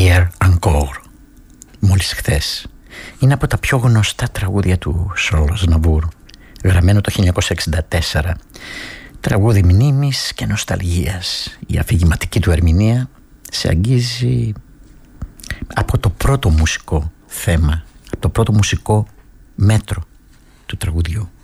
Hier Encore, μόλις χθες. Είναι από τα πιο γνωστά τραγούδια του Charles Aznavour, γραμμένο το 1964. Τραγούδι μνήμης και νοσταλγίας. Η αφηγηματική του ερμηνεία σε αγγίζει από το πρώτο μουσικό θέμα, από το πρώτο μουσικό μέτρο του τραγουδιού.